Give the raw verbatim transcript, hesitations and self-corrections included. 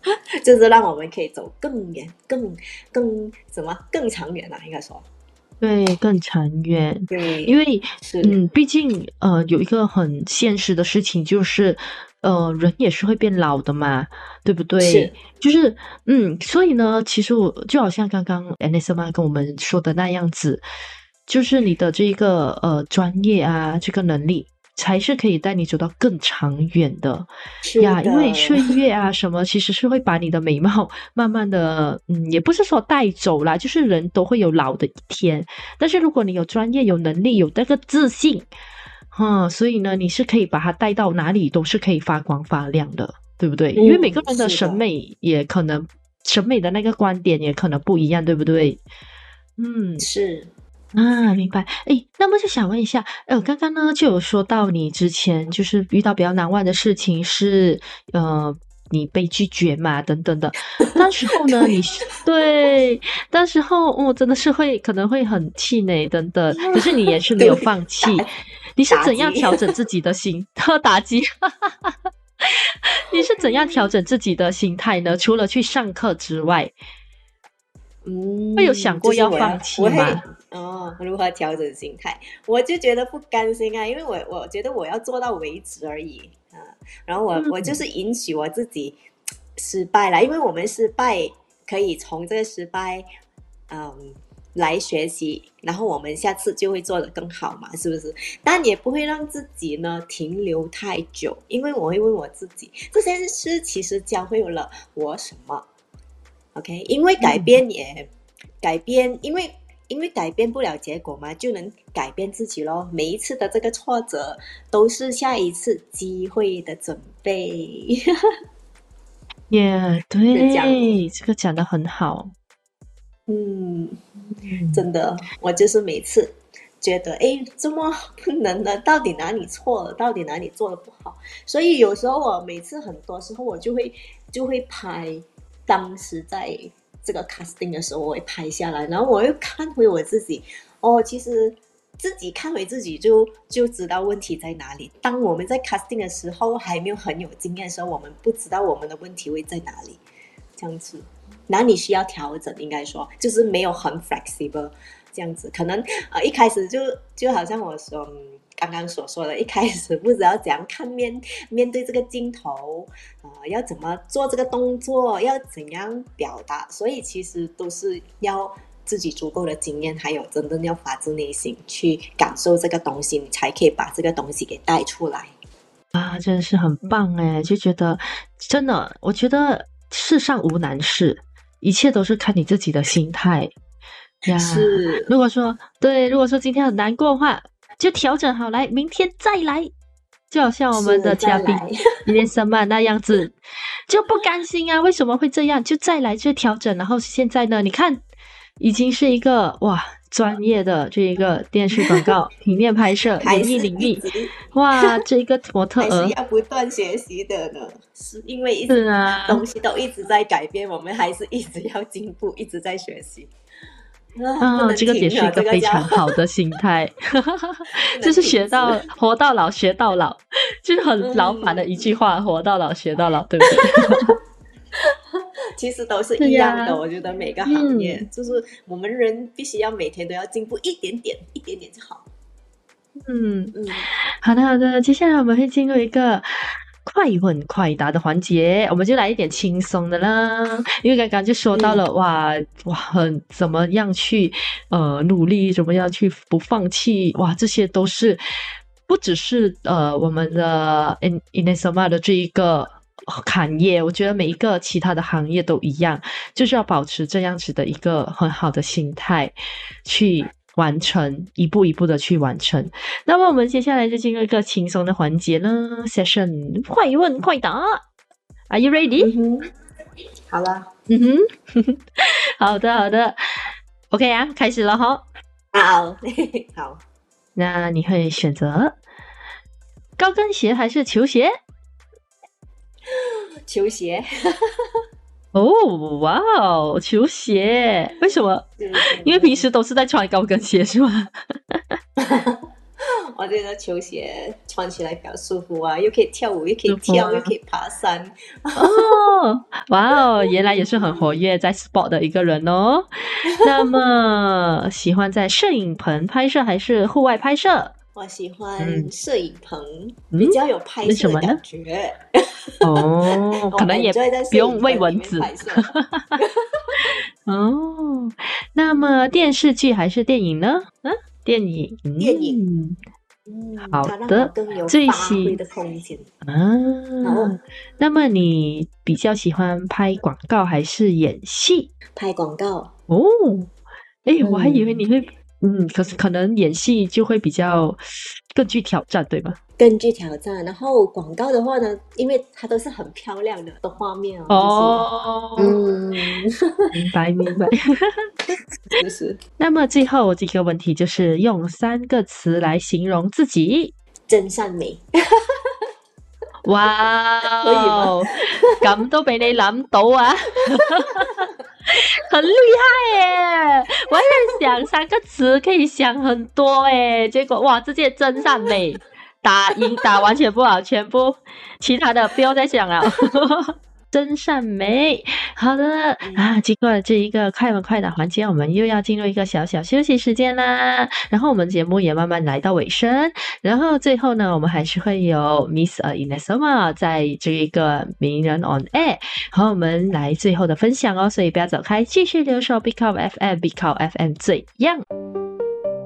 就是让我们可以走更远、更更什么更长远啊，应该说。 对，更长远。 对， 因为是嗯，毕竟呃，有一个很现实的事情，就是呃，人也是会变老的嘛，对不对？ 是， 就是嗯，所以呢，其实我就好像刚刚 Anisma 跟我们说的那样子，就是你的这个呃专业啊，这个能力。才是可以带你走到更长远的呀，因为是的， 岁月啊什么，其实是会把你的美貌慢慢的，嗯，也不是说带走啦，就是人都会有老的一天。但是如果你有专业、有能力、有那个自信，哈、所以呢，你是可以把它带到哪里都是可以发光发亮的，对不对？因为每个嗯， 人的是的， 审美也可能，审美的那个观点也可能不一样，对不对？嗯。 是， 啊，明白。诶，那么就想问一下，呃，刚刚呢就有说到你之前就是遇到比较难忘的事情是，呃，你被拒绝嘛，等等的。当时候呢，你是对，当时候我、哦、真的是会可能会很气馁等等，可是你也是没有对， 放打弃。你是怎样打击， 调整自己的心打击？你是怎样调整自己的心态呢？除了去上课之外，会有想嗯， 过就是我要， 要放弃吗？ 我会哦，如何调整心态？我就觉得不甘心啊，因为我我觉得我要做到为止而已啊，然后我我就嗯。 是允许我自己失败了，因为我们失败可以从这个失败，嗯，来学习，然后我们下次就会做得更好嘛，是不是？但也不会让自己呢停留太久，因为我会问我自己，这件事其实教会了我什么？OK，因为改嗯。 变也改变，因为因为改变不了结果嘛，就能改变自己咯。每一次的这个挫折都是下一次机会的准备， 也就这样。 对，这个讲得很好。 嗯， 嗯。 真的，我就是每次觉得，哎，怎么不能呢？到底哪里错了？到底哪里做的不好？所以有时候我每次很多时候我就会就会拍当时在这个 casting 的时候，我会拍下来，然后我又看回我自己，哦，其实自己看回自己就就知道问题在哪里。当我们在 casting 的时候还没有很有经验的时候，我们不知道我们的问题会在哪里，这样子。哪里需要调整，应该说就是没有很 flexible 这样子，可能呃一开始就就好像我说、嗯、刚刚所说的，一开始不知道怎样看面面对这个镜头，呃，要怎么做这个动作，要怎样表达，所以其实都是要自己足够的经验，还有真正要发自内心去感受这个东西，你才可以把这个东西给带出来。 啊，真的是很棒诶，就觉得真的，我觉得世上无难事，一切都是看你自己的心态呀。 是， 如果说对，如果说今天很难过的话，就调整好来，明天再来。就好像我们是， 的嘉宾再来， 伊莲森曼那样子，就不甘心啊，为什么会这样？就再来，就调整。然后现在呢，你看，已经是一个哇专业的这一个电视广告、平面拍摄、演艺还是领域， 一直哇，这一个模特还是儿要不断学习的呢，是因为一直是啊。 东西都一直在改变，我们还是一直要进步，一直在学习啊，不啊， 能这个也停啊， 是一个非这个叫常好的心态， 不就是能停止。 学到活到老学到老，就是很老板的嗯， 一句话，活到老学到老，对不对？ 其实都是是呀。 一样的，我觉得每个行业嗯就是我们人必须要每天都要进步一点点，一点点就好。 嗯。 嗯， 好的好的，接下来我们会进入一个快问快答的环节，我们就来一点轻松的啦。因为刚刚就说到嗯， 了，哇哇，很怎么样去呃努力，怎么样去不放弃，哇，这些都是不只是呃我们的 in Inesoma 的这一个行业，我觉得每一个其他的行业都一样，就是要保持这样子的一个很好的心态去完成，一步一步的去完成。那么我们接下来就进入一个轻松的环节了，session 快问快答。Are you ready？ 嗯哼，好了， 嗯哼，好的好的，OK 啊，开始了哈。 好，好， 那你会选择高跟鞋还是球鞋？ 球鞋， 哦，哇哦，球鞋，为什么？ 对对对。 因为平时都是在穿高跟鞋是吗？ 我觉得球鞋穿起来比较舒服啊，又可以跳舞，又可以舒服跳， 啊又可以爬山。 哦，哇哦，原来也是很活跃在 sport 的一个人哦。那么喜欢在摄影棚拍摄还是户外拍摄？ 我喜嗯欢摄影棚， 嗯比较有拍摄的为什么呢感觉。 哦， 我可能也 enjoy 在摄不用喂影棚里蚊子面拍摄。 哦。那么电视剧还是电影呢？嗯，电影。 电影嗯， 嗯， 好它让我的， 更有最发喜挥的空间。 啊好， 那么你比较喜欢拍广告还是演戏？ 拍广告， 哦，诶，我还以为嗯， 你会嗯，可是可能演戏就会比较更具挑战，对吧？ 更具挑战。然后广告的话呢，因为它都是很漂亮的的画面哦，就是哦， 嗯， 明白明白。 就是那么最后这个问题就是用三个词来形容自己。 真善美， 哇可以吗？ 哦，咁都俾你諗到啊，很厉害耶！我还在想三个词可以想很多诶，结果哇，直接真善美，打赢打完全部好，全部其他的不要再想了。真善美，好的啊！经过了这一个快问快答环节，我们又要进入一个小小休息时间啦。然后我们节目也慢慢来到尾声，然后最后呢，我们还是会有 Miss Inesoma 在这一个名人 on air 和我们来最后的分享哦，所以不要走开，继续留守 Big Up F M，Big Up F M 怎样？